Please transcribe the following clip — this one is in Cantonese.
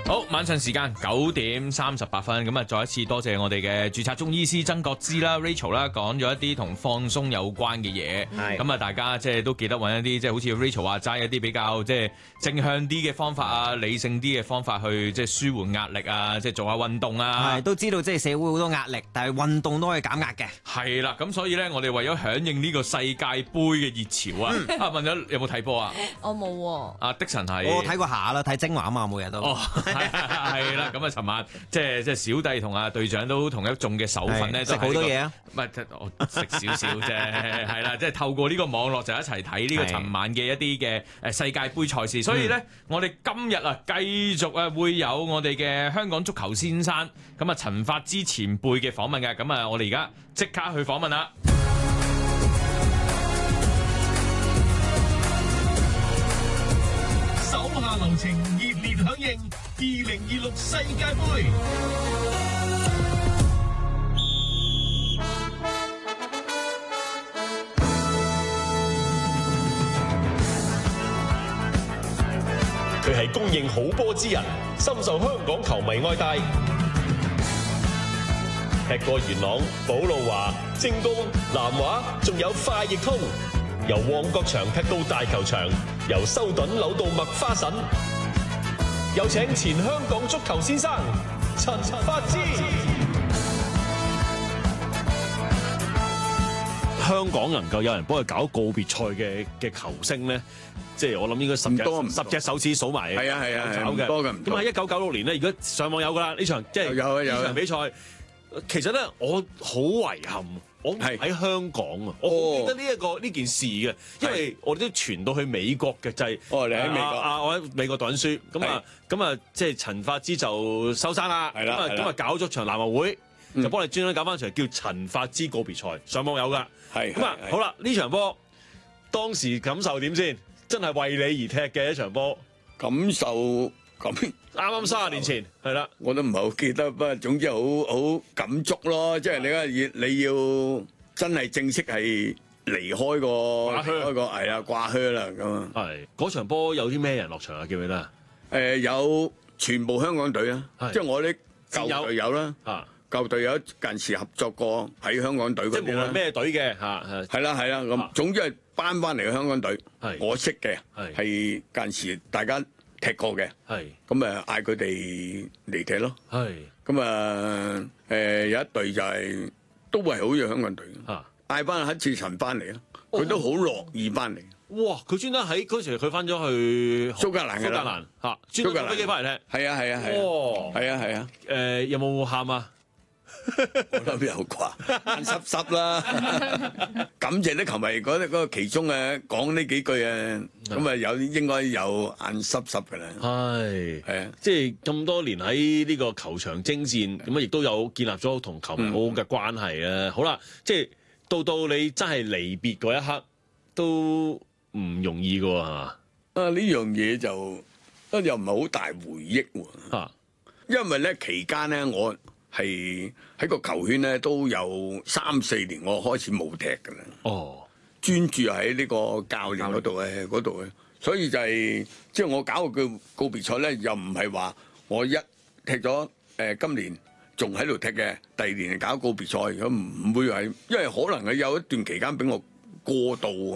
好，晚上時間9:38，咁啊，再一次多謝我哋嘅註冊中醫師曾國芝啦、Rachel 啦，講咗一啲同放鬆有關嘅嘢。 係咁啊，大家即係都記得揾一啲即係好似 Rachel 話齋一啲比較即係正向啲嘅方法啊，理性啲嘅方法去即係舒緩壓力啊，即係做下運動啊。 係都知道即係社會好多壓力，但係運動都可以減壓嘅。 係啦，咁所以咧，我哋為咗響應呢個世界盃嘅熱潮啊，問咗有冇睇波啊？ 我冇喎。 阿的神係我睇過下啦，睇精華啊嘛，每日都。 哦，係啦，咁啊，尋晚即係小弟同阿隊長都同一眾嘅手份咧， 食好多嘢啊！ 唔係我食少少啫，係啦，即係透過呢個網絡就一齊睇呢個尋晚嘅一啲嘅世界盃賽事，所以咧，我哋今日啊繼續啊會有我哋嘅香港足球先生咁啊陳發之前輩嘅訪問嘅，咁啊我哋而家即刻去訪問啦。 手下留情，熱烈響應2026世界盃。佢係公認好波之人，深受香港球迷愛戴。踢過元朗、寶路華、精工、南華，仲有快易通。由旺角場踢到大球場，由修頓扭到麥花臣。有請前香港足球先生陳發之。 香港能夠有人幫佢搞告別賽嘅球星咧，即係我諗應該十隻手指數埋。 係啊搞嘅， 唔多嘅。 咁喺1996年咧，如果上網有㗎啦，呢場即係有呢場比賽。其實咧，我好遺憾，我喺香港啊，我好記得呢件事嘅，因為我哋都傳到去美國嘅，就係你喺美國我喺美國讀緊書，咁啊，即係陳發之就收山啦， 係啦， 咁啊搞咗場籃球會，就幫你專登搞翻場叫陳發之告別賽，上網有㗎，咁啊好啦，呢場波當時感受點先？真係為你而踢嘅一場波， 感受。咁啱30年前係啦， 我都唔係好記得，不過總之好感觸咯。即係你要真係正式係離開個係啊掛靴啦咁啊。 係嗰場波有啲咩人落場啊？記唔記得啊？ 有全部香港隊啊，即係我啲舊隊友啦，舊隊友近時合作過喺香港隊嗰啲啦。 即係無論咩隊嘅係啦咁，總之係搬翻嚟嘅香港隊，我識嘅係近時大家踢過嘅，咁啊嗌佢哋嚟踢咯，咁啊有一隊就係都係好似香港隊，嗌翻黑志陳翻嚟咯，佢都好樂意翻嚟。 哇！佢專登喺嗰時佢翻咗去蘇格蘭專登坐飛機翻嚟踢， 係啊， 有冇喊啊？ 我諗有啩，眼濕濕啦。感謝啲球迷嗰個其中講呢幾句咁啊應該有眼濕濕㗎啦。 係即係咁多年喺呢個球場征戰，咁啊亦都有建立咗同球迷好好嘅關係啊。好啦，即係到你真係離別嗰一刻，都唔容易㗎喎，係嘛？ 呢樣嘢就又唔係好大回憶喎。因為咧期間咧我係喺個球圈咧都有3-4年，我開始冇踢㗎啦。專注喺呢個教練嗰度，所以就係即係我搞個告別賽咧，又唔係話我一踢咗今年仲喺度踢嘅，第2年搞告別賽，咁唔會係，因為可能係有一段期間俾我過渡。